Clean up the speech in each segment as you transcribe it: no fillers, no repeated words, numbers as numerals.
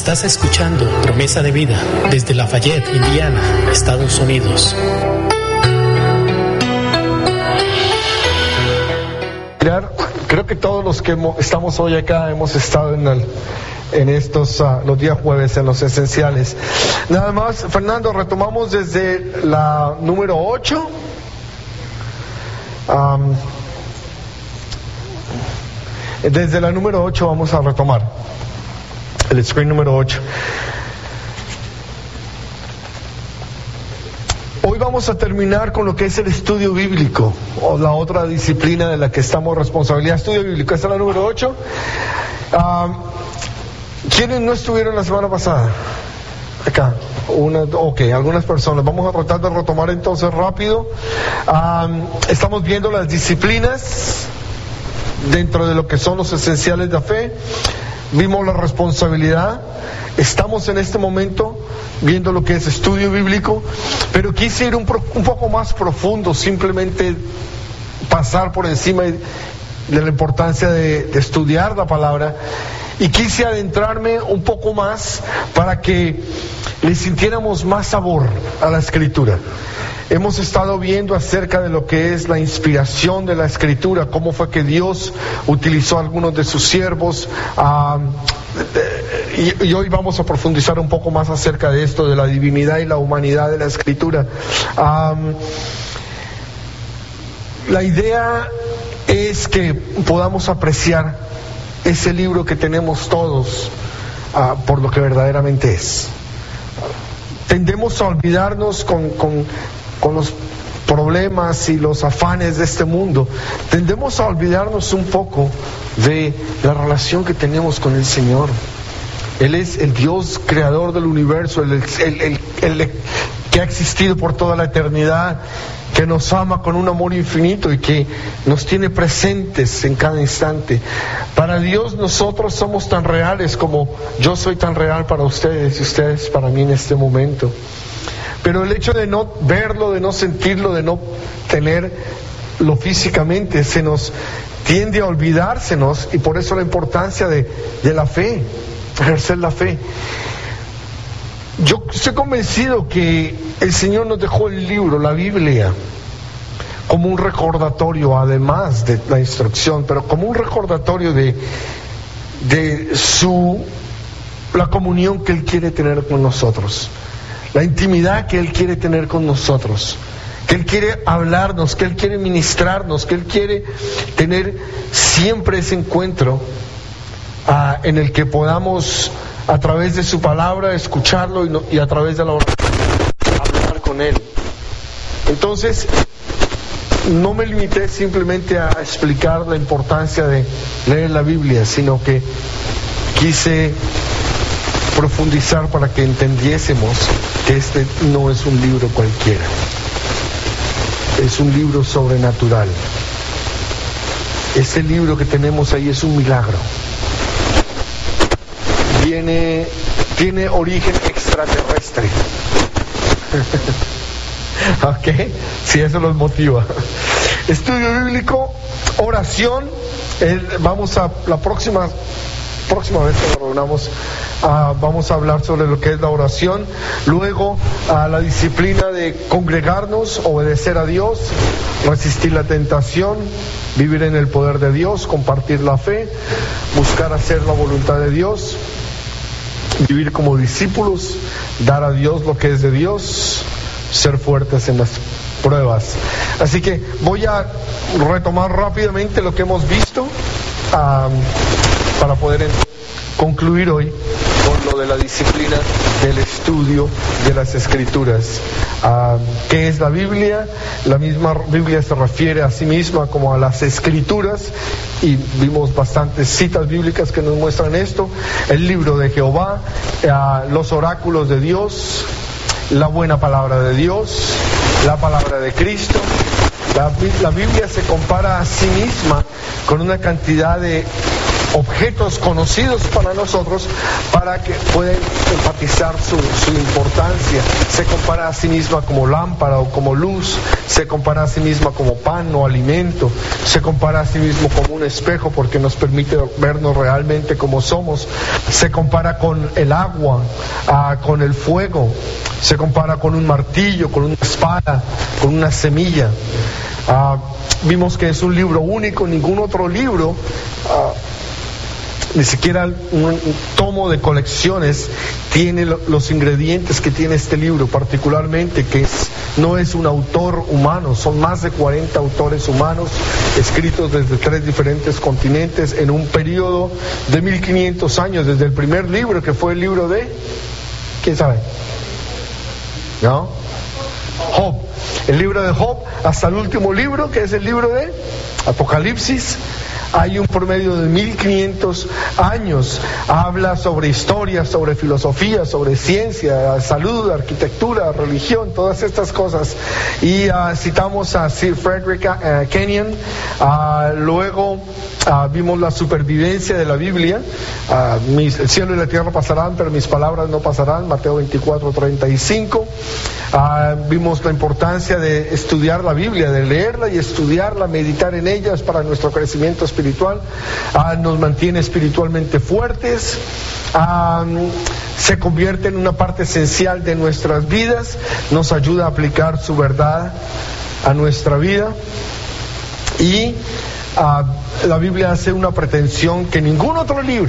Estás escuchando Promesa de Vida desde Lafayette, Indiana, Estados Unidos. Creo que todos los que estamos hoy acá hemos estado en estos los días jueves en los esenciales. Nada más, Fernando, retomamos desde la número 8. Desde la número 8 vamos a retomar el screen número 8. Hoy vamos a terminar con lo que es el estudio bíblico, o la otra disciplina de la que estamos responsabilidad. Estudio bíblico, esta es la número 8. ¿Quiénes no estuvieron la semana pasada? Acá, algunas personas. Vamos a tratar de retomar entonces rápido. Estamos viendo las disciplinas dentro de lo que son los esenciales de la fe. Vimos la responsabilidad. Estamos en este momento viendo lo que es estudio bíblico, pero quise ir un poco más profundo, simplemente pasar por encima de la importancia de estudiar la palabra, y quise adentrarme un poco más para que le sintiéramos más sabor a la Escritura. Hemos estado viendo acerca de lo que es la inspiración de la Escritura, cómo fue que Dios utilizó a algunos de sus siervos, y hoy vamos a profundizar un poco más acerca de esto, de la divinidad y la humanidad de la Escritura. La idea es que podamos apreciar ese libro que tenemos todos por lo que verdaderamente es. Tendemos a olvidarnos con los problemas y los afanes de este mundo. Tendemos a olvidarnos un poco de la relación que tenemos con el Señor. Él es el Dios creador del universo, el que ha existido por toda la eternidad, que nos ama con un amor infinito y que nos tiene presentes en cada instante. Para Dios nosotros somos tan reales como yo soy tan real para ustedes y ustedes para mí en este momento. Pero el hecho de no verlo, de no sentirlo, de no tenerlo físicamente, se nos tiende a olvidársenos, y por eso la importancia de la fe, ejercer la fe. Yo estoy convencido que el Señor nos dejó el libro, la Biblia, como un recordatorio, además de la instrucción, pero como un recordatorio de la comunión que Él quiere tener con nosotros, la intimidad que Él quiere tener con nosotros, que Él quiere hablarnos, que Él quiere ministrarnos, que Él quiere tener siempre ese encuentro en el que podamos, a través de su palabra, escucharlo y a través de la oración hablar con Él. Entonces, no me limité simplemente a explicar la importancia de leer la Biblia, sino que quise profundizar para que entendiésemos que este no es un libro cualquiera, es un libro sobrenatural. Ese libro que tenemos ahí es un milagro. Tiene origen extraterrestre. ¿Ok? Si eso los motiva. Estudio bíblico, oración. Vamos a la próxima vez que nos reunamos, vamos a hablar sobre lo que es la oración. Luego, la disciplina de congregarnos, obedecer a Dios, resistir la tentación, vivir en el poder de Dios, compartir la fe, buscar hacer la voluntad de Dios, vivir como discípulos, dar a Dios lo que es de Dios, ser fuertes en las pruebas. Así que voy a retomar rápidamente lo que hemos visto para poder concluir hoy con lo de la disciplina del estudio de las Escrituras. ¿Qué es la Biblia? La misma Biblia se refiere a sí misma como a las Escrituras, y vimos bastantes citas bíblicas que nos muestran esto. El libro de Jehová, los oráculos de Dios, la buena palabra de Dios, la palabra de Cristo. La Biblia se compara a sí misma con una cantidad de objetos conocidos para nosotros para que puedan enfatizar su importancia. Se compara a sí misma como lámpara o como luz, se compara a sí misma como pan o alimento, se compara a sí mismo como un espejo porque nos permite vernos realmente como somos, se compara con el agua, con el fuego, se compara con un martillo, con una espada, con una semilla. Vimos que es un libro único, ningún otro libro, ni siquiera un tomo de colecciones tiene los ingredientes que tiene este libro, particularmente que no es un autor humano, son más de 40 autores humanos escritos desde 3 diferentes continentes en un periodo de 1500 años, desde el primer libro que fue el libro de, ¿quién sabe? ¿No? Job, el libro de Job, hasta el último libro que es el libro de Apocalipsis. Hay un promedio de 1500 años. Habla sobre historia, sobre filosofía, sobre ciencia, salud, arquitectura, religión, todas estas cosas. Y citamos a Sir Frederick Kenyon. Luego vimos la supervivencia de la Biblia. El cielo y la tierra pasarán, pero mis palabras no pasarán. Mateo 24:35. Vimos la importancia de estudiar la Biblia, de leerla y estudiarla, meditar en ellas para nuestro crecimiento espiritual. Nos mantiene espiritualmente fuertes, se convierte en una parte esencial de nuestras vidas, nos ayuda a aplicar su verdad a nuestra vida. Y la Biblia hace una pretensión que ningún otro libro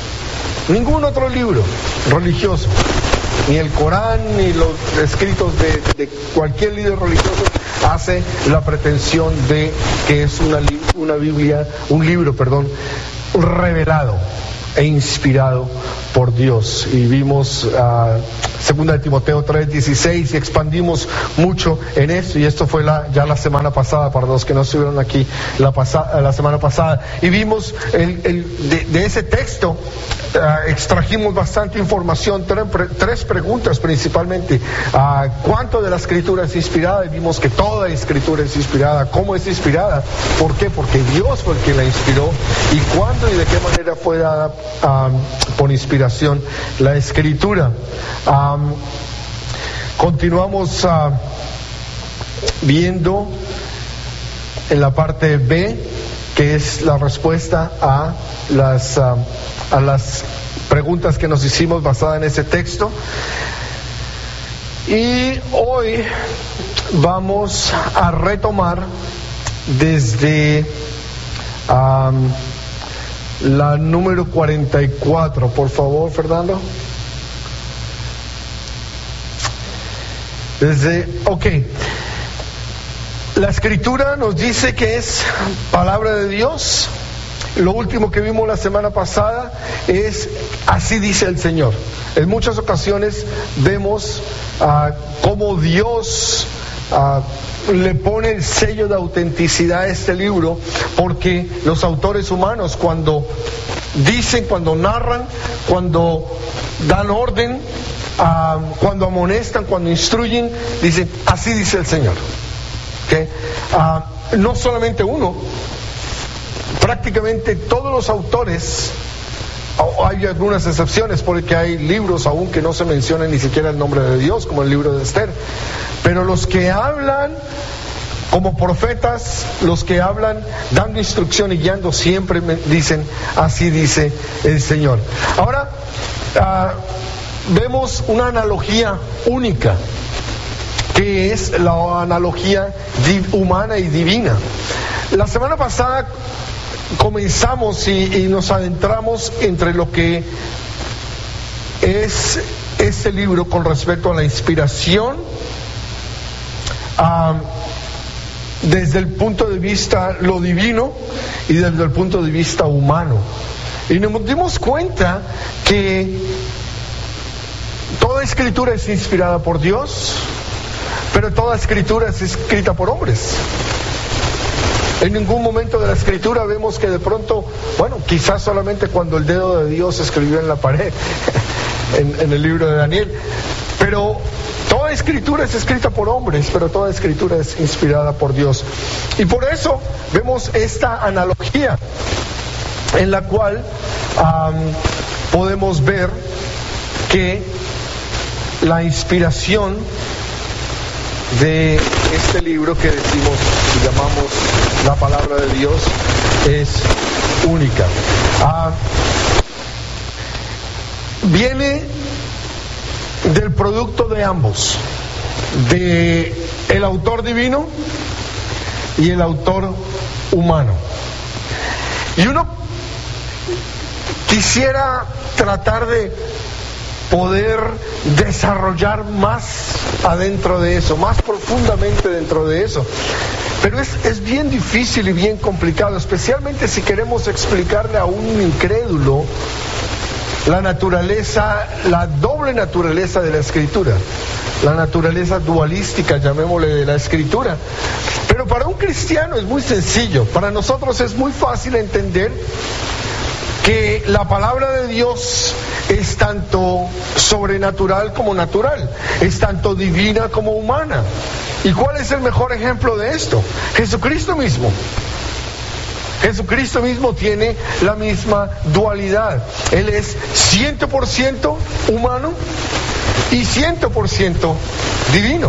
religioso, ni el Corán, ni los escritos de cualquier líder religioso, hace la pretensión de que es un libro revelado e inspirado por Dios. Y vimos 2 de Timoteo 3:16 y expandimos mucho en esto, y esto fue ya la semana pasada, para los que no estuvieron aquí la semana pasada, y vimos de ese texto. Extrajimos bastante información, 3 preguntas principalmente. ¿Cuánto de la escritura es inspirada? Y vimos que toda escritura es inspirada. ¿Cómo es inspirada? ¿Por qué? Porque Dios fue el que la inspiró. ¿Y cuándo y de qué manera fue dada por inspiración la escritura? Continuamos viendo en la parte B, que es la respuesta a las preguntas que nos hicimos basada en ese texto. Y hoy vamos a retomar desde la número 44. Por favor, Fernando. La escritura nos dice que es palabra de Dios. Lo último que vimos la semana pasada es así dice el Señor. En muchas ocasiones vemos cómo Dios le pone el sello de autenticidad a este libro, porque los autores humanos cuando dicen, cuando narran, cuando dan orden, cuando amonestan, cuando instruyen, dicen así dice el Señor. ¿Okay? No solamente uno, prácticamente todos los autores, hay algunas excepciones porque hay libros aún que no se menciona ni siquiera el nombre de Dios, como el libro de Esther, pero los que hablan como profetas, los que hablan dando instrucción y guiando, siempre dicen así dice el Señor. Ahora vemos una analogía única, que es la analogía humana y divina. La semana pasada comenzamos y nos adentramos entre lo que es este libro con respecto a la inspiración, desde el punto de vista lo divino y desde el punto de vista humano. Y nos dimos cuenta que toda escritura es inspirada por Dios, pero toda escritura es escrita por hombres. En ningún momento de la escritura vemos que de pronto, bueno, quizás solamente cuando el dedo de Dios escribió en la pared, en el libro de Daniel, pero toda escritura es escrita por hombres, pero toda escritura es inspirada por Dios. Y por eso vemos esta analogía en la cual podemos ver que la inspiración de este libro que decimos y llamamos la palabra de Dios es única. Viene del producto de ambos, de el autor divino y el autor humano. Y uno quisiera tratar de poder desarrollar más adentro de eso, más profundamente dentro de eso. Pero es bien difícil y bien complicado, especialmente si queremos explicarle a un incrédulo la naturaleza, la doble naturaleza de la Escritura, la naturaleza dualística, llamémosle, de la Escritura. Pero para un cristiano es muy sencillo, para nosotros es muy fácil entender que la palabra de Dios es tanto sobrenatural como natural, es tanto divina como humana. ¿Y cuál es el mejor ejemplo de esto? Jesucristo mismo. Jesucristo mismo tiene la misma dualidad. Él es 100% humano y 100% divino.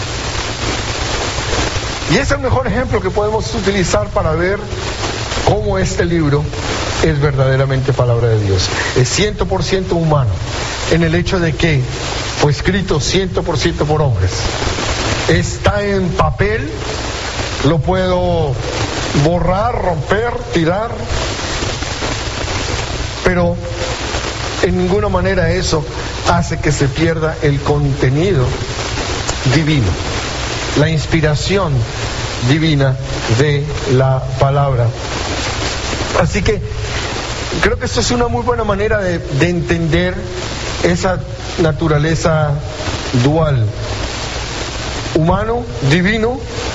Y es el mejor ejemplo que podemos utilizar para ver cómo este libro es verdaderamente palabra de Dios. Es 100% humano, en el hecho de que fue escrito 100% por hombres. Está en papel, lo puedo borrar, romper, tirar, pero en ninguna manera eso hace que se pierda el contenido divino, la inspiración divina de la palabra. Así que creo que esto es una muy buena manera de entender esa naturaleza dual, humano, divino,